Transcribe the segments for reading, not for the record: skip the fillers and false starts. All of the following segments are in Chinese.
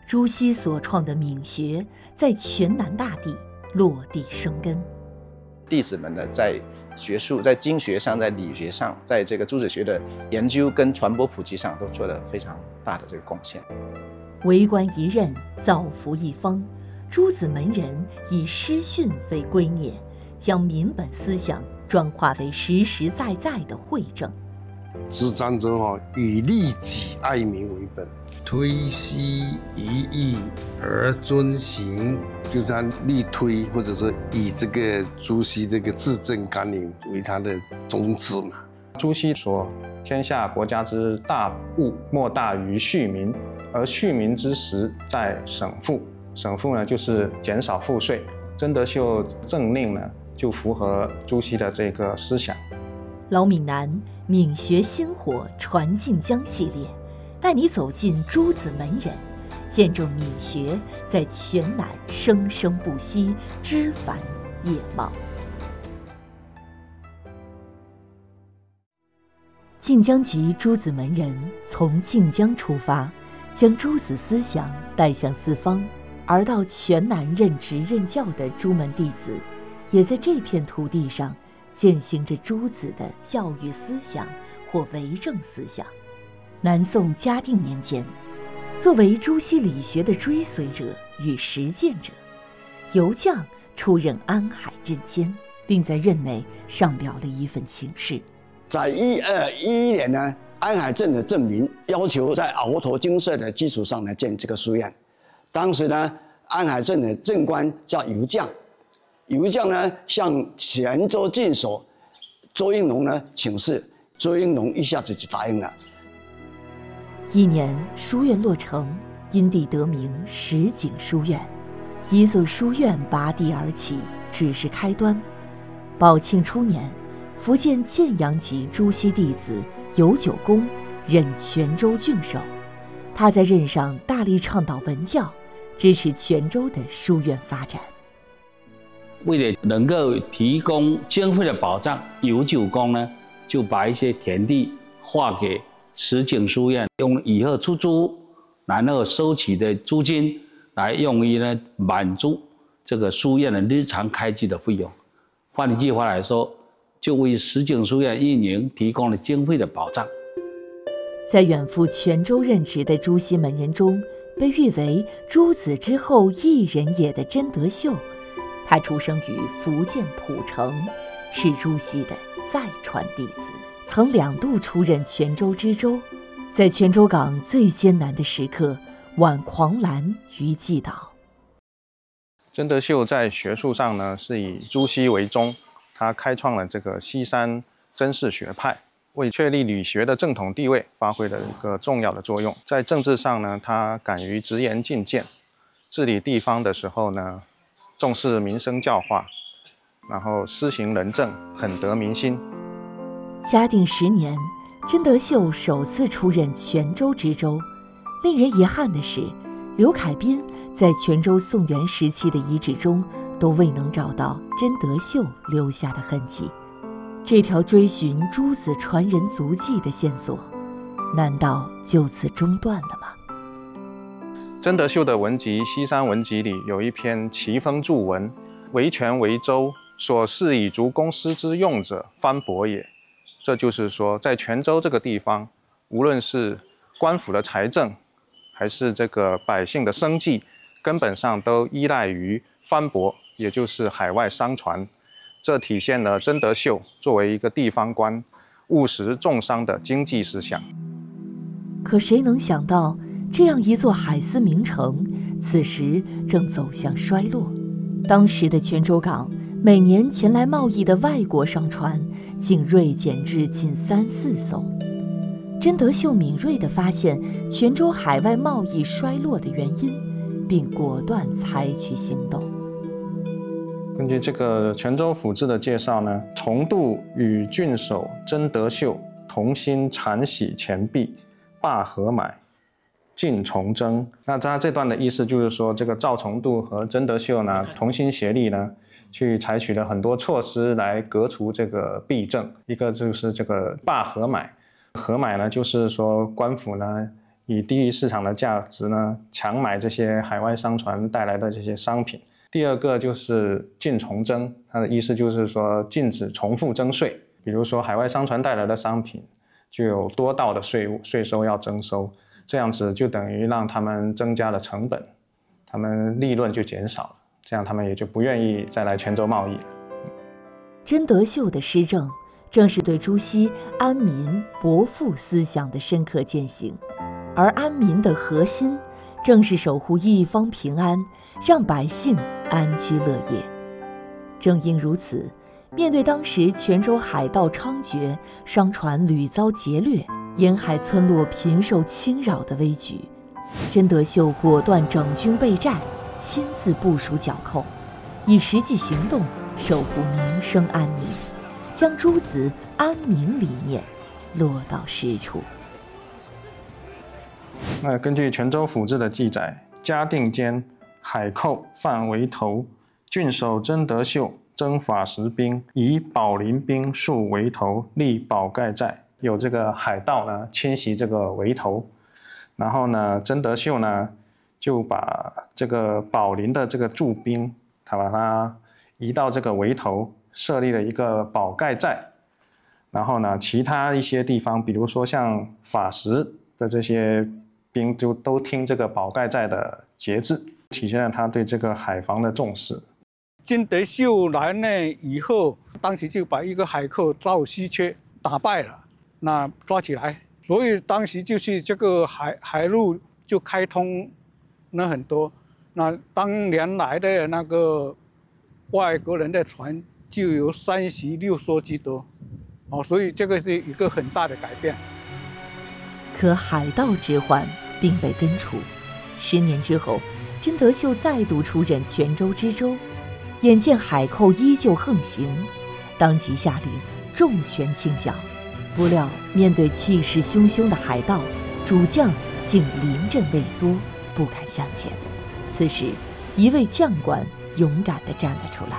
朱熹所创的闽学在全南大地落地生根。 弟子们呢，在学术、在经学上、在理学上，在这个诸子学的研究跟传播普及上，都做了非常大的这个贡献。 为官一任，造福一方，诸子门人以师训为圭臬，将民本思想转化为实实在在的惠政。 执章者以利己爱民为本，推西一义而遵行，就是他力推，或者说以这个朱熹这个治政纲领为他的宗旨嘛。 朱熹说：“天下国家之大务，莫大于恤民，而恤民之实在省赋。省赋呢，就是减少赋税。曾德秀政令呢，就符合朱熹的这个思想。” 老闽南闽学薪火传晋江系列，带你走进诸子门人，见证闽学在全南生生不息，枝繁叶茂。晋江集诸子门人从晋江出发，将诸子思想带向四方，而到全南任职任教的朱门弟子，也在这片土地上践行着诸子的教育思想或为政思想。南宋嘉定年间，作为朱熹理学的追随者与实践者，尤绛出任安海镇监，并在任内上表了一份请示。 在1211年呢，安海镇的镇民要求在鳌头精舍的基础上呢建这个书院。当时呢，安海镇的镇官叫尤绛，尤绛呢向泉州郡守周应龙呢请示，周应龙一下子就答应了。 一年，书院落成，因地得名石井书院。一座书院拔地而起，只是开端。宝庆初年，福建建阳籍朱熹弟子尤九公任泉州郡守，他在任上大力倡导文教，支持泉州的书院发展。 为了能够提供经费的保障，尤九公呢就把一些田地划给石井书院，用以后出租，然后收取的租金来用于呢满足这个书院的日常开支的费用。换一句话来说，就为石井书院运营提供了经费的保障。 在远赴泉州任职的朱熹门人中，被誉为朱子之后一人也的真德秀，他出生于福建浦城，是朱熹的再传弟子，曾2度出任泉州知州。在泉州港最艰难的时刻，挽狂澜于既倒。 曾德秀在学术上呢，是以朱熹为宗，他开创了这个西山曾氏学派，为确立理学的正统地位发挥了一个重要的作用。在政治上呢，他敢于直言进谏，治理地方的时候呢，重视民生教化，然后施行仁政，很得民心。 嘉定10年，曾德秀首次出任泉州知州。令人遗憾的是，刘凯彬在泉州宋元时期的遗址中都未能找到曾德秀留下的痕迹。这条追寻诸子传人足迹的线索，难道就此中断了吗？ 曾德秀的文集《西山文集》里有一篇奇峰注文：“为泉为州，所事以足公司之用者，藩薄也。”这就是说，在泉州这个地方，无论是官府的财政，还是这个百姓的生计，根本上都依赖于藩薄，也就是海外商船。这体现了曾德秀作为一个地方官，务实重商的经济思想。 可谁能想到，这样一座海丝名城，此时正走向衰落。当时的泉州港，每年前来贸易的外国商船竟锐减至仅3、4艘。曾德秀敏锐地发现泉州海外贸易衰落的原因，并果断采取行动。 根据这个泉州府志的介绍呢，重度与郡守曾德秀同心铲洗钱币，罢河买，进重征。那他这段的意思就是说，这个赵重度和曾德秀呢同心协力呢，去采取了很多措施来革除这个弊政。一个就是这个罢河买，河买呢就是说官府呢以低于市场的价值呢强买这些海外商船带来的这些商品。第二个就是禁重征，它的意思就是说禁止重复征税，比如说海外商船带来的商品就有多道的税收要征收，这样子就等于让他们增加了成本，他们利润就减少了，这样他们也就不愿意再来泉州贸易了。 甄德秀的施政正是对朱熹安民薄赋思想的深刻践行，而安民的核心正是守护一方平安，让百姓安居乐业。正因如此，面对当时泉州海盗猖獗，商船屡遭劫掠，沿海村落频受侵扰的危局，甄德秀果断整军备战，亲自部署剿寇，以实际行动守护民生安宁，将诸子安民理念落到实处。 那根据泉州府志的记载，嘉定间海寇犯围头，郡守甄德秀征法时兵，以保林兵戍围头，立保盖寨。有这个海盗呢侵袭这个围头，然后呢甄德秀呢就把这个保林的这个驻兵，他把它移到这个围头，设立了一个保盖寨。然后呢其他一些地方，比如说像法时的这些兵就都听这个保盖寨的节制，体现了他对这个海防的重视。 甄德秀来呢以后，当时就把一个海寇赵希缺打败了，那抓起来，所以当时就是这个海路就开通了很多。那当年来的那个外国人的船就有36艘之多，所以这个是一个很大的改变。 可海盗之患并未根除，10年之后，甄德秀再度出任泉州知州，眼见海寇依旧横行，当即下令重拳清剿。不料面对气势汹汹的海盗，主将竟临阵畏缩，不敢向前。此时，一位将官勇敢地站了出来。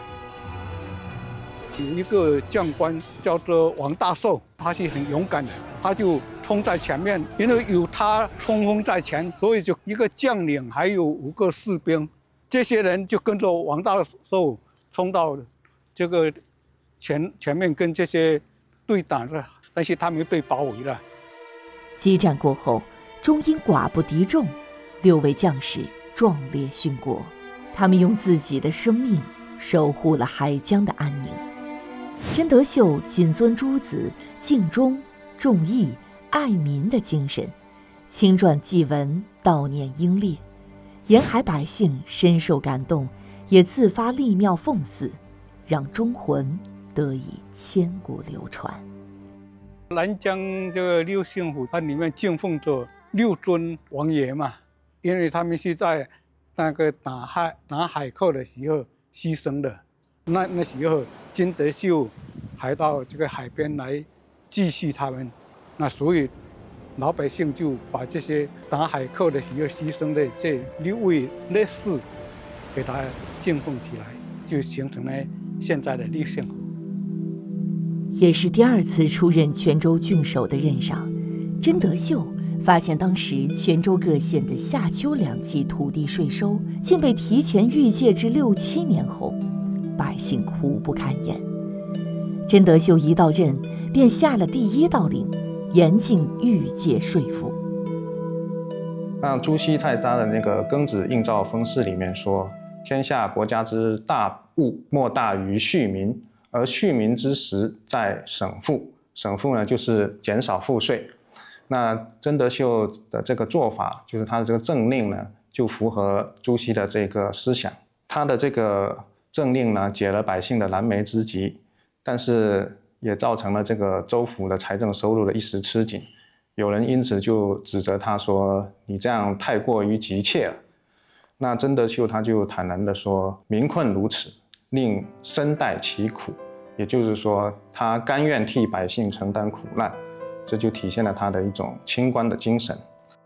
有一个将官叫做王大寿，他是很勇敢的，他就冲在前面，因为有他冲锋在前，所以就一个将领还有5个士兵，这些人就跟着王大寿冲到这个前面跟这些对打了，但是他们被包围了。 激战过后，终因寡不敌众，6位将士壮烈殉国。他们用自己的生命守护了海疆的安宁。甄德秀谨遵诸子敬忠、重义、爱民的精神，亲撰祭文悼念英烈，沿海百姓深受感动，也自发立庙奉祀，让忠魂得以千古流传。 南疆这个6姓府，它里面敬奉着6尊王爷嘛，因为他们是在那个打海寇的时候牺牲的。那时候甄德秀还到这个海边来祭祀他们，那所以老百姓就把这些打海寇的时候牺牲的这6位烈士给他敬奉起来，就形成了现在的6姓府。 也是第2次出任泉州郡守的任上，甄德秀发现当时泉州各县的夏秋2季土地税收竟被提前预借至6、7年后，百姓苦不堪言。甄德秀一到任，便下了第1道令，严禁预借税赋。 那朱熹在他的那个《庚子应诏风事》里面说：“天下国家之大物，莫大于恤民，而恤民之实在省赋。省赋呢，就是减少赋税。那甄德秀的这个做法，就是他的这个政令呢，就符合朱熹的这个思想。他的这个政令呢，解了百姓的燃眉之急，但是也造成了这个州府的财政收入的一时吃紧。有人因此就指责他说：“你这样太过于急切了。”那甄德秀他就坦然地说：“民困如此，令身代其苦。”也就是说，他甘愿替百姓承担苦难，这就体现了他的一种清官的精神。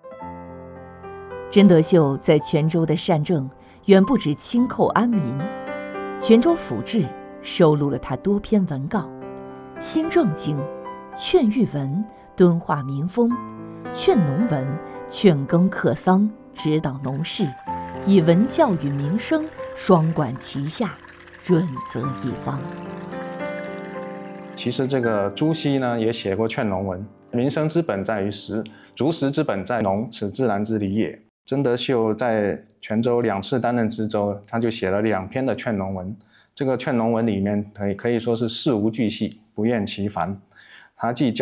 甄德秀在泉州的善政远不止轻扣安民，泉州府志收录了他多篇文告，新政经、劝谕文、敦化民风、 劝农文、劝耕克桑，指导农事，以文教与民生双管齐下，润泽一方。 其实这个朱熹呢也写过劝农文，民生之本在于食，竹食之本在农，此自然之理也。曾德秀在泉州2次担任知州，他就写了2篇的劝农文。这个劝农文里面可以说是事无巨细，不厌其烦。他既